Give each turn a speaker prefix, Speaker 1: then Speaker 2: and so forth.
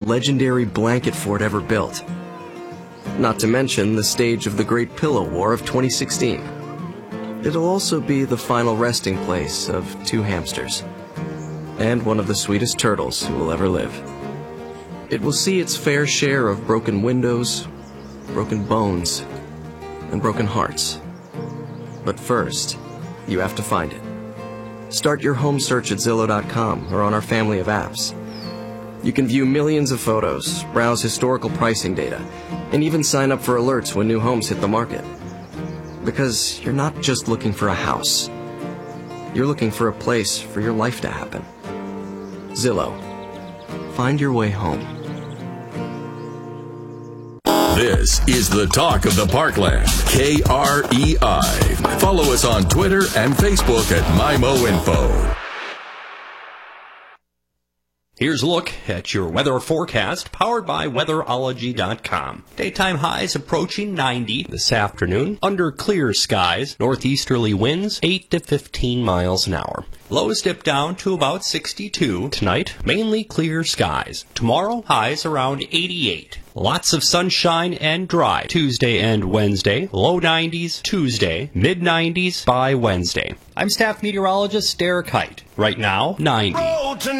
Speaker 1: legendary blanket fort ever built. Not to mention the stage of the Great Pillow War of 2016. It'll also be the final resting place of 2 hamsters, and one of the sweetest turtles who will ever live. It will see its fair share of broken windows, broken bones, and broken hearts. But first, you have to find it. Start your home search at Zillow.com or on our family of apps. You can view millions of photos, browse historical pricing data, and even sign up for alerts when new homes hit the market. Because you're not just looking for a house. You're looking for a place for your life to happen. Zillow. Find your way home.
Speaker 2: This is the talk of the Parkland, KREI. Follow us on Twitter and Facebook at MyMoInfo.
Speaker 3: Here's a look at your weather forecast, powered by Weatherology.com. Daytime highs approaching 90 this afternoon, under clear skies, northeasterly winds 8 to 15 miles an hour. Lows dip down to about 62 tonight, mainly clear skies. Tomorrow, highs around 88. Lots of sunshine and dry Tuesday and Wednesday, low 90s Tuesday, mid 90s by Wednesday. I'm staff meteorologist Derek Height. Right now, 90.